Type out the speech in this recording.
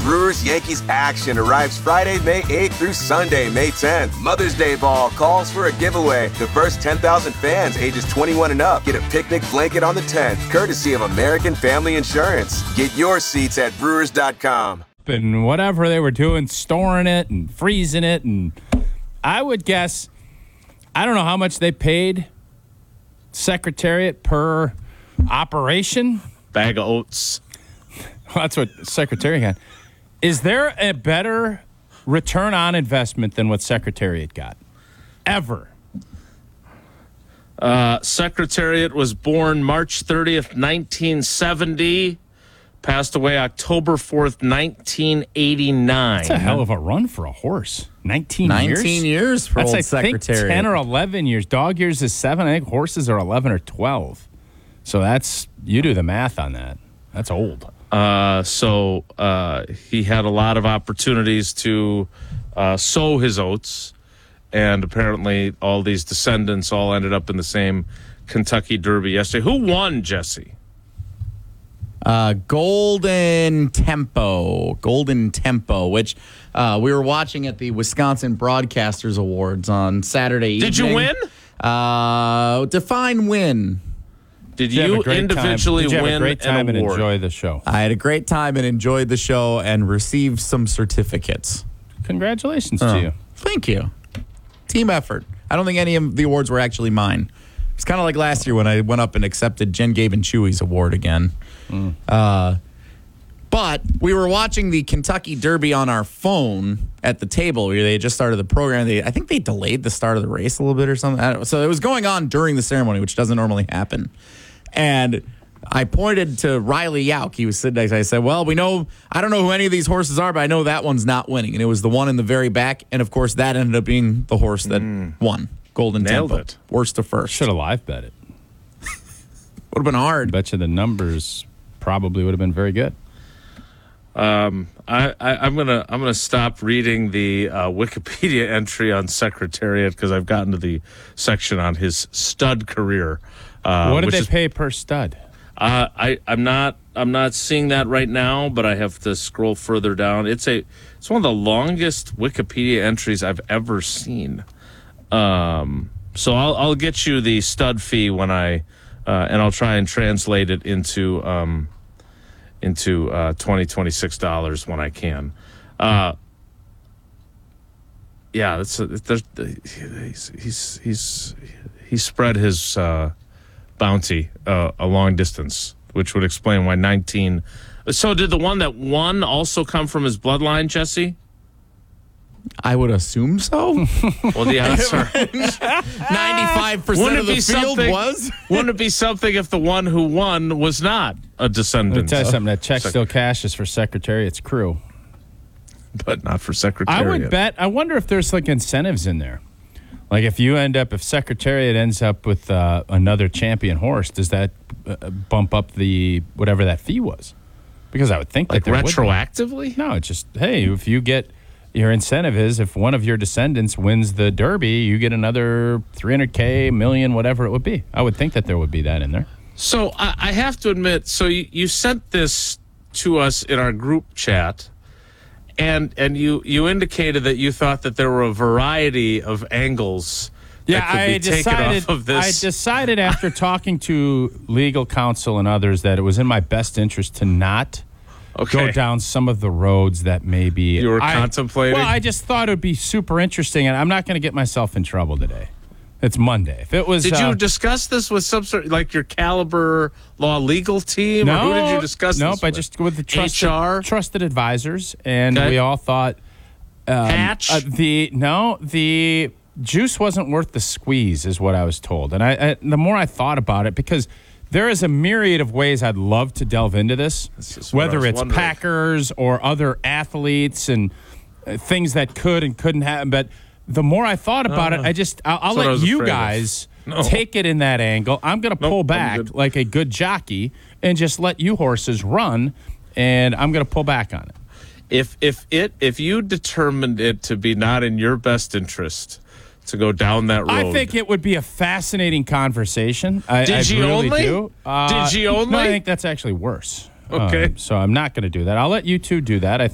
Brewers-Yankees action arrives Friday, May 8th through Sunday, May 10th. Mother's Day Ball calls for a giveaway. The first 10,000 fans ages 21 and up get a picnic blanket on the 10th, courtesy of American Family Insurance. Get your seats at Brewers.com. And whatever they were doing, storing it and freezing it. And I would guess, I don't know how much they paid Secretariat per operation. Bag of oats. Well, that's what Secretariat got. Is there a better return on investment than what Secretariat got? Ever? Secretariat was born March 30th, 1970. Passed away October 4th, 1989. That's a hell of a run for a horse. 19 years? 19 years for old That's, I think, Secretariat. 10 or 11 years. Dog years is 7. I think horses are 11 or 12. So that's, you do the math on that. That's old. So he had a lot of opportunities to sow his oats, and apparently all these descendants all ended up in the same Kentucky Derby yesterday. Who won, Jesse? Golden Tempo, which we were watching at the Wisconsin Broadcasters Awards on Saturday evening. Did you win? Define win. Did you individually win win a great time an and award? enjoy the show? I had a great time and enjoyed the show and received some certificates. Congratulations to you. Thank you. Team effort. I don't think any of the awards were actually mine. It's kind of like last year when I went up and accepted Jen Gabe and Chewy's award again. But we were watching the Kentucky Derby on our phone at the table. They had just started the program. I think they delayed the start of the race a little bit or something. So it was going on during the ceremony, which doesn't normally happen. And I pointed to Riley Yauk. He was sitting next to me. I said, well, I don't know who any of these horses are, but I know that one's not winning. And it was the one in the very back. And, of course, that ended up being the horse that won. Golden Nailed Tempo. it. Worst to first. Should have live bet it. Would have been hard. Bet you the numbers probably would have been very good. I'm gonna stop reading the Wikipedia entry on Secretariat because I've gotten to the section on his stud career. What did they pay per stud? I'm not seeing that right now, but I have to scroll further down. It's one of the longest Wikipedia entries I've ever seen. So I'll get you the stud fee when and I'll try and translate it into $26 when I can. Yeah, he spread his bounty a long distance, which would explain why 19. So did the one that won also come from his bloodline, Jesse? I would assume so. Well, the answer 95% of the field was. Wouldn't it be something if the one who won was not a descendant? Let me tell you something. That check still cashes for Secretariat's crew. But not for Secretariat. I would bet. I wonder if there's like incentives in there. Like if Secretariat ends up with another champion horse, does that bump up the whatever that fee was? Because I would think like that there retroactively. Would be. No, it's just hey, if you get. Your incentive is if one of your descendants wins the Derby, you get another $300K, million, whatever it would be. I would think that there would be that in there. So I have to admit, so you sent this to us in our group chat, and you indicated that you thought that there were a variety of angles that could be taken off of this. I decided after talking to legal counsel and others that it was in my best interest to not go down some of the roads that maybe you were contemplating. Well, I just thought it would be super interesting, and I'm not going to get myself in trouble today. It's Monday. If it was, did you discuss this with some sort like your Caliber Law legal team? No, or who did you discuss no, this I with? just with the trusted advisors, and we all thought Hatch. The juice wasn't worth the squeeze, is what I was told, and I the more I thought about it, because. There is a myriad of ways I'd love to delve into this, whether it's Packers or other athletes and things that could and couldn't happen. But the more I thought about it, I'll let you guys take it in that angle. I'm going to pull back like a good jockey and just let you horses run, and I'm going to pull back on it. If you determined it to be not in your best interest to go down that road. I think it would be a fascinating conversation. Did you really only? Do. Did you only? No, I think that's actually worse. Okay. So I'm not going to do that. I'll let you two do that.